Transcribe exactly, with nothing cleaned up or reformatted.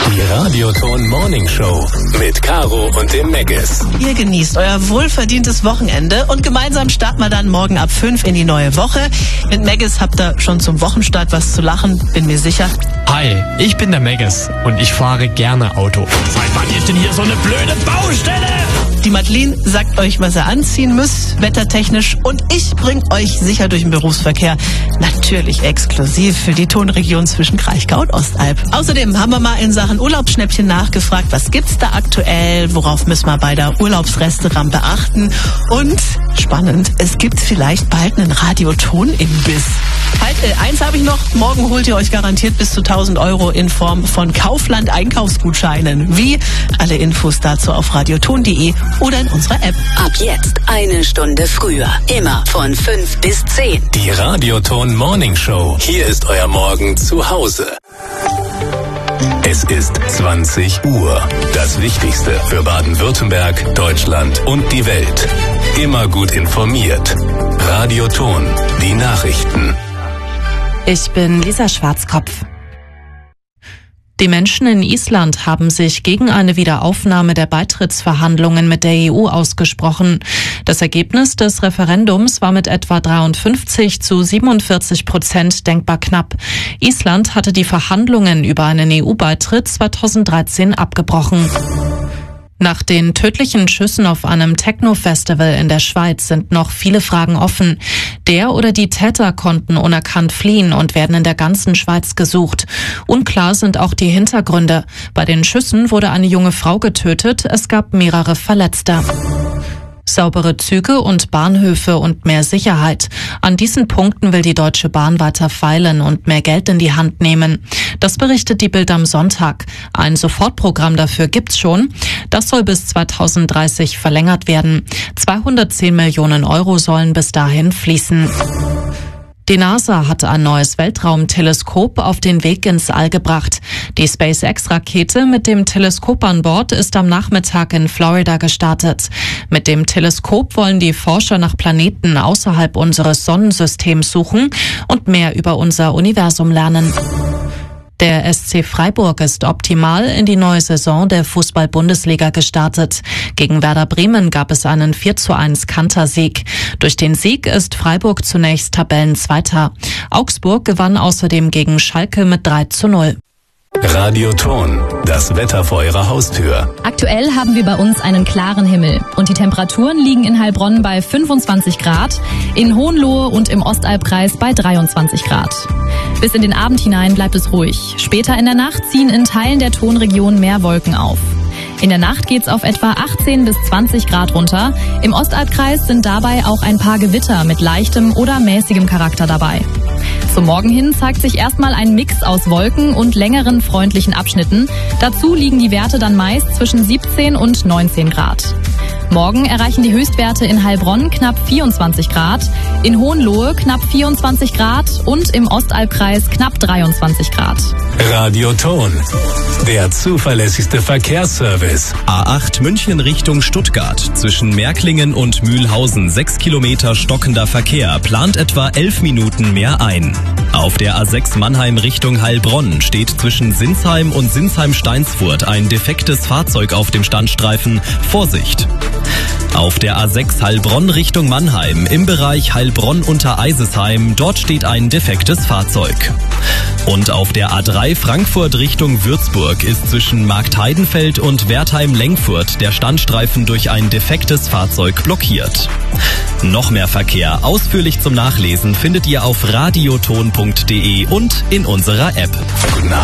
Die Radioton Morning Show mit Caro und dem Meggis. Ihr genießt euer wohlverdientes Wochenende und gemeinsam starten wir dann morgen ab fünf in die neue Woche. Mit Meggis habt ihr schon zum Wochenstart was zu lachen, bin mir sicher. Hi, ich bin der Meggis und ich fahre gerne Auto. Seit wann ist denn hier so eine blöde Baustelle? Die Madeline sagt euch, was ihr anziehen müsst, wettertechnisch, und ich bring euch sicher durch den Berufsverkehr. Natürlich exklusiv für die Tonregion zwischen Kraichgau und Ostalb. Außerdem haben wir mal in Sachen Urlaubsschnäppchen nachgefragt, was gibt's da aktuell, worauf müssen wir bei der Urlaubsrestaurant beachten, und spannend, es gibt vielleicht bald einen Radioton-Imbiss. Halt, äh, eins habe ich noch, morgen holt ihr euch garantiert bis zu tausend Euro in Form von Kaufland-Einkaufsgutscheinen. Wie? Alle Infos dazu auf radioton punkt de oder in unserer App. Ab jetzt eine Stunde früher. Immer von fünf bis zehn. Die Radioton Morning Show. Hier ist euer Morgen zu Hause. Es ist zwanzig Uhr. Das Wichtigste für Baden-Württemberg, Deutschland und die Welt. Immer gut informiert. Radioton. Die Nachrichten. Ich bin Lisa Schwarzkopf. Die Menschen in Island haben sich gegen eine Wiederaufnahme der Beitrittsverhandlungen mit der E U ausgesprochen. Das Ergebnis des Referendums war mit etwa dreiundfünfzig zu siebenundvierzig Prozent denkbar knapp. Island hatte die Verhandlungen über einen E U-Beitritt zweitausenddreizehn abgebrochen. Nach den tödlichen Schüssen auf einem Techno-Festival in der Schweiz sind noch viele Fragen offen. Der oder die Täter konnten unerkannt fliehen und werden in der ganzen Schweiz gesucht. Unklar sind auch die Hintergründe. Bei den Schüssen wurde eine junge Frau getötet, es gab mehrere Verletzte. Saubere Züge und Bahnhöfe und mehr Sicherheit. An diesen Punkten will die Deutsche Bahn weiter feilen und mehr Geld in die Hand nehmen. Das berichtet die Bild am Sonntag. Ein Sofortprogramm dafür gibt's schon. Das soll bis zweitausenddreißig verlängert werden. zweihundertzehn Millionen Euro sollen bis dahin fließen. Die NASA hat ein neues Weltraumteleskop auf den Weg ins All gebracht. Die SpaceX-Rakete mit dem Teleskop an Bord ist am Nachmittag in Florida gestartet. Mit dem Teleskop wollen die Forscher nach Planeten außerhalb unseres Sonnensystems suchen und mehr über unser Universum lernen. Der S C Freiburg ist optimal in die neue Saison der Fußball-Bundesliga gestartet. Gegen Werder Bremen gab es einen vier zu eins Kantersieg. Durch den Sieg ist Freiburg zunächst Tabellenzweiter. Augsburg gewann außerdem gegen Schalke mit drei zu null. Radioton. Das Wetter vor eurer Haustür. Aktuell haben wir bei uns einen klaren Himmel und die Temperaturen liegen in Heilbronn bei fünfundzwanzig Grad, in Hohenlohe und im Ostalbkreis bei dreiundzwanzig Grad. Bis in den Abend hinein bleibt es ruhig. Später in der Nacht ziehen in Teilen der Tonregion mehr Wolken auf. In der Nacht geht's auf etwa achtzehn bis zwanzig Grad runter. Im Ostalbkreis sind dabei auch ein paar Gewitter mit leichtem oder mäßigem Charakter dabei. Zum Morgen hin zeigt sich erstmal ein Mix aus Wolken und längeren freundlichen Abschnitten. Dazu liegen die Werte dann meist zwischen siebzehn und neunzehn Grad. Morgen erreichen die Höchstwerte in Heilbronn knapp vierundzwanzig Grad, in Hohenlohe knapp vierundzwanzig Grad und im Ostalbkreis knapp dreiundzwanzig Grad. Radioton. Der zuverlässigste Verkehrsservice. A acht München Richtung Stuttgart. Zwischen Märklingen und Mühlhausen sechs Kilometer stockender Verkehr. Plant etwa elf Minuten mehr ein. Auf der A sechs Mannheim Richtung Heilbronn steht zwischen Sinsheim und Sinsheim-Steinsfurt ein defektes Fahrzeug auf dem Standstreifen. Vorsicht! Auf der A sechs Heilbronn Richtung Mannheim im Bereich Heilbronn unter Eisesheim, dort steht ein defektes Fahrzeug. Und auf der A drei Frankfurt Richtung Würzburg ist zwischen Marktheidenfeld und Wertheim-Lengfurt der Standstreifen durch ein defektes Fahrzeug blockiert. Noch mehr Verkehr ausführlich zum Nachlesen findet ihr auf radioton punkt de und in unserer App. Guten Abend.